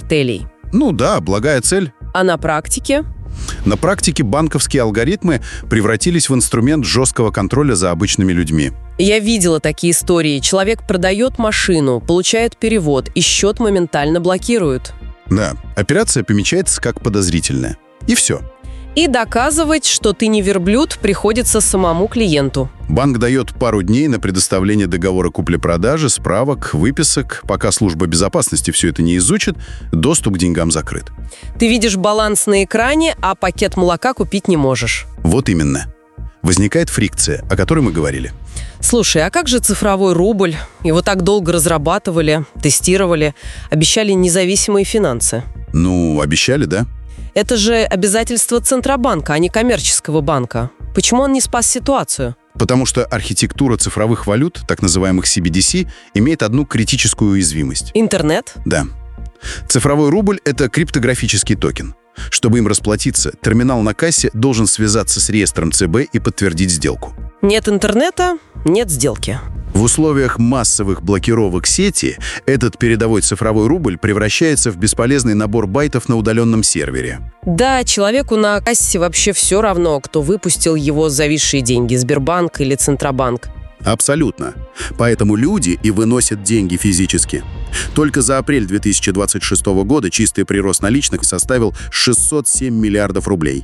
картелей. Ну да, благая цель. А на практике? На практике банковские алгоритмы превратились в инструмент жесткого контроля за обычными людьми. Я видела такие истории. Человек продает машину, получает перевод, и счет моментально блокируют. Да, операция помечается как подозрительная. И все. И доказывать, что ты не верблюд, приходится самому клиенту. Банк дает пару дней на предоставление договора купли-продажи, справок, выписок. Пока служба безопасности все это не изучит, доступ к деньгам закрыт. Ты видишь баланс на экране, а пакет молока купить не можешь. Вот именно. Возникает фрикция, о которой мы говорили. Слушай, а как же цифровой рубль? Его так долго разрабатывали, тестировали, обещали независимые финансы. Ну, обещали, да? Это же обязательство Центробанка, а не коммерческого банка. Почему он не спас ситуацию? Потому что архитектура цифровых валют, так называемых CBDC, имеет одну критическую уязвимость. Интернет? Да. Цифровой рубль — это криптографический токен. Чтобы им расплатиться, терминал на кассе должен связаться с реестром ЦБ и подтвердить сделку. Нет интернета – нет сделки. В условиях массовых блокировок сети этот передовой цифровой рубль превращается в бесполезный набор байтов на удаленном сервере. Да, человеку на кассе вообще все равно, кто выпустил его зависшие деньги – Сбербанк или Центробанк. Абсолютно. Поэтому люди и выносят деньги физически. Только за апрель 2026 года чистый прирост наличных составил 607 миллиардов рублей.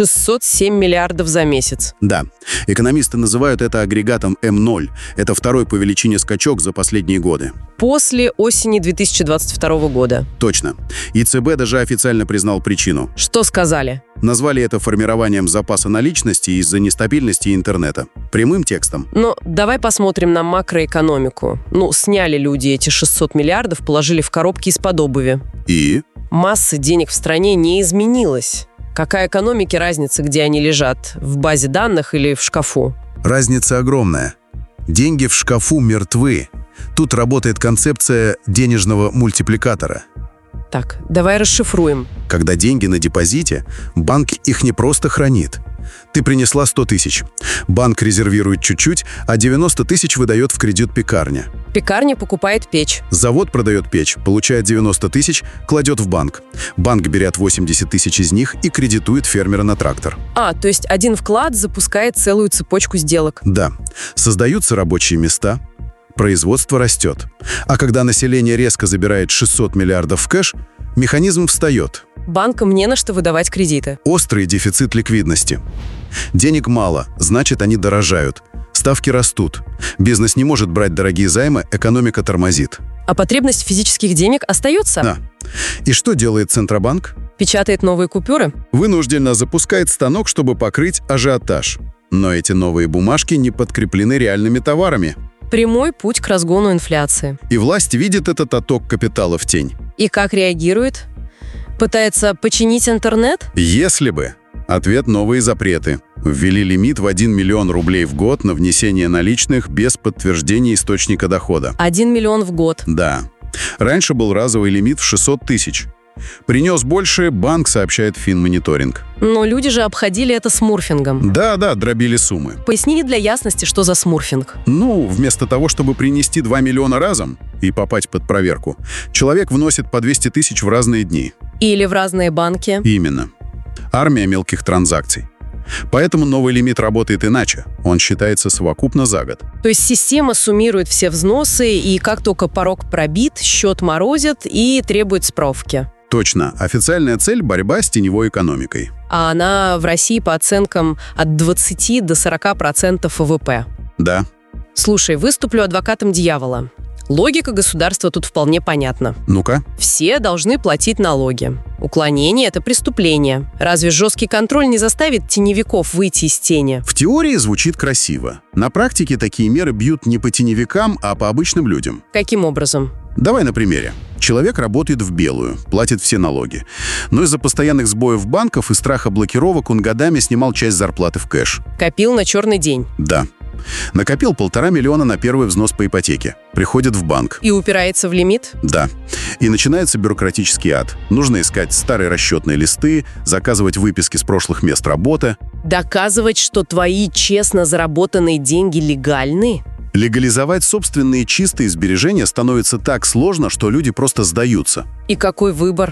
607 миллиардов за месяц. Да. Экономисты называют это агрегатом М0. Это второй по величине скачок за последние годы. После осени 2022 года. Точно. И ЦБ даже официально признал причину. Что сказали? Назвали это формированием запаса наличности из-за нестабильности интернета. Прямым текстом. Но давай посмотрим на макроэкономику. Сняли люди эти 600 миллиардов, положили в коробки из-под обуви. И? Масса денег в стране не изменилась. Какая экономике разница, где они лежат? В базе данных или в шкафу? Разница огромная. Деньги в шкафу мертвы. Тут работает концепция денежного мультипликатора. Так, давай расшифруем. Когда деньги на депозите, банк их не просто хранит. Ты принесла 100 тысяч. Банк резервирует чуть-чуть, а 90 тысяч выдает в кредит пекарня. Пекарня покупает печь. Завод продает печь, получает 90 тысяч, кладет в банк. Банк берет 80 тысяч из них и кредитует фермера на трактор. То есть один вклад запускает целую цепочку сделок. Да. Создаются рабочие места. Производство растет. А когда население резко забирает 600 миллиардов в кэш, механизм встает. Банкам не на что выдавать кредиты. Острый дефицит ликвидности. Денег мало, значит, они дорожают. Ставки растут. Бизнес не может брать дорогие займы, экономика тормозит. А потребность физических денег остается? Да. И что делает Центробанк? Печатает новые купюры? Вынужденно запускает станок, чтобы покрыть ажиотаж. Но эти новые бумажки не подкреплены реальными товарами. Прямой путь к разгону инфляции. И власть видит этот отток капитала в тень. И как реагирует? Пытается починить интернет? Если бы. Ответ – новые запреты. Ввели лимит в 1 миллион рублей в год на внесение наличных без подтверждения источника дохода. 1 миллион в год? Да. Раньше был разовый лимит в 600 тысяч. Принес больше, банк сообщает Финмониторинг. Но люди же обходили это смурфингом. Да, дробили суммы. Поясни для ясности, что за смурфинг. Вместо того, чтобы принести 2 миллиона разом и попасть под проверку, человек вносит по 200 тысяч в разные дни. Или в разные банки. Именно. Армия мелких транзакций. Поэтому новый лимит работает иначе. Он считается совокупно за год. То есть система суммирует все взносы, и как только порог пробит, счет морозит и требует справки. Точно. Официальная цель – борьба с теневой экономикой. А она в России по оценкам от 20 до 40% ВВП. Да. Слушай, выступлю адвокатом дьявола. Логика государства тут вполне понятна. Ну-ка. Все должны платить налоги. Уклонение – это преступление. Разве жесткий контроль не заставит теневиков выйти из тени? В теории звучит красиво. На практике такие меры бьют не по теневикам, а по обычным людям. Каким образом? Давай на примере. Человек работает в белую, платит все налоги. Но из-за постоянных сбоев банков и страха блокировок он годами снимал часть зарплаты в кэш. Копил на черный день. Да. Накопил 1,5 миллиона на первый взнос по ипотеке. Приходит в банк. И упирается в лимит? Да. И начинается бюрократический ад. Нужно искать старые расчетные листы, заказывать выписки с прошлых мест работы. Доказывать, что твои честно заработанные деньги легальны? Легализовать собственные чистые сбережения становится так сложно, что люди просто сдаются. И какой выбор?